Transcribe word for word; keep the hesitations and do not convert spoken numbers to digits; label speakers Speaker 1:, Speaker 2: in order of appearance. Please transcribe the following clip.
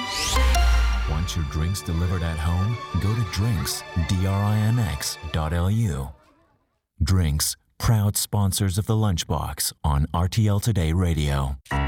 Speaker 1: Want your drinks delivered at home? Go to drinks, D R I N X dot L U. Drinks, proud sponsors of the Lunchbox on R T L Today Radio.